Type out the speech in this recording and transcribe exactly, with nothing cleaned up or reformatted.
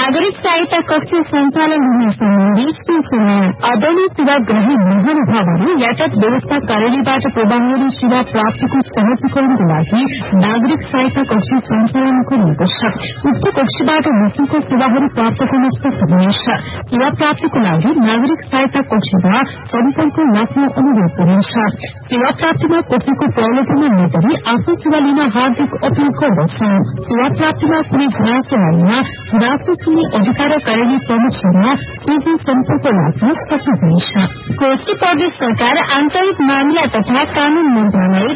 नागरिक सहायता कक्ष सञ्चालन हुने सम्बन्धी सूचना। आदरणीय सेवाग्राही महानुभावहरू यातायात व्यवस्था कार्यालयबाट प्रवाहहरू सेवा प्राप्तिको सहजीकरणको लागि नागरिक सहायता कक्ष सञ्चालन गरिएको छ। उक्त कक्षबाट निशुल्क सेवाहरू प्राप्त गर्न सक्नुहुनेछ। सेवा प्राप्तिको लागि नागरिक सहायता कक्षमा सम्पर्क राख्न अनुरोध गरिन्छ। सेवा प्राप्तिमा कोटीको प्रलोभनमा नपरी आफ्नो सेवा लिन हार्दिक अपील गर्दछौ। सेवा प्राप्तिमा कुनै गुनासो आएमा गुनासो सुन्ने अधिकार कार्यालय प्रमुखसँग सोझै सम्पर्क राख्न सक्नुहुनेछ। कोशी प्रदेश सरकार आन्तरिक मामिला तथा कानून मन्त्रालय